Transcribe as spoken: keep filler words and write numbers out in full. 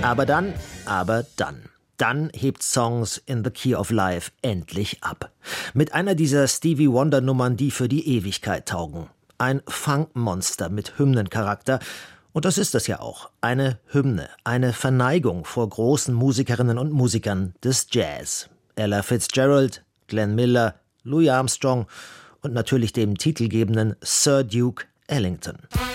Aber dann, aber dann. Dann hebt Songs in the Key of Life endlich ab. Mit einer dieser Stevie Wonder-Nummern, die für die Ewigkeit taugen. Ein Funkmonster mit Hymnencharakter. Und das ist es ja auch. Eine Hymne, eine Verneigung vor großen Musikerinnen und Musikern des Jazz. Ella Fitzgerald, Glenn Miller, Louis Armstrong und natürlich dem titelgebenden Sir Duke Ellington.